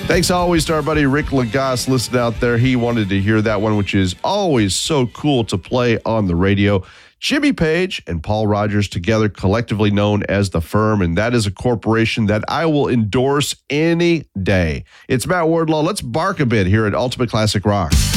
Thanks always to our buddy Rick Lagasse listening out there. He wanted to hear that one, which is always so cool to play on the radio. Jimmy Page and Paul Rogers together, collectively known as The Firm, and that is a corporation that I will endorse any day. It's Matt Wardlaw. Let's bark a bit here at Ultimate Classic Rock.